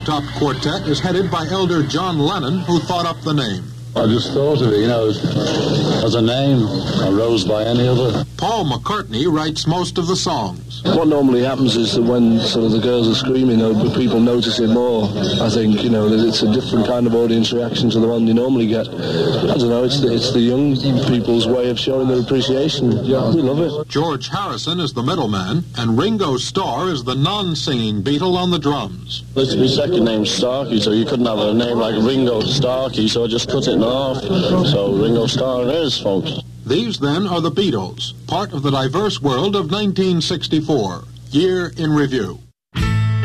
Top Quartet is headed by elder John Lennon, who thought up the name. I just thought of it, as a name, arose by any other. Paul McCartney writes most of the songs. What normally happens is that when sort of the girls are screaming, people notice it more. I think, that it's a different kind of audience reaction to the one you normally get. I don't know, it's the young people's way of showing their appreciation. Yeah, we love it. George Harrison is the middleman, and Ringo Starr is the non-singing Beatle on the drums. My second name's Starkey, so you couldn't have a name like Ringo Starkey, so I just cut it off. So Ringo Starr it is, folks. These, then, are the Beatles, part of the diverse world of 1964. Year in review.